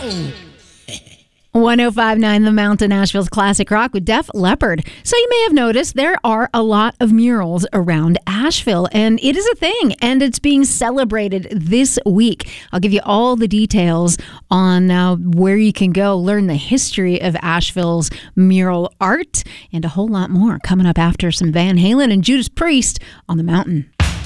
105.9 The Mountain, Asheville's classic rock with Def Leppard. So you may have noticed there are a lot of murals around Asheville, and it is a thing, and it's being celebrated this week. I'll give you all the details on where you can go, learn the history of Asheville's mural art, and a whole lot more coming up after some Van Halen and Judas Priest on The Mountain.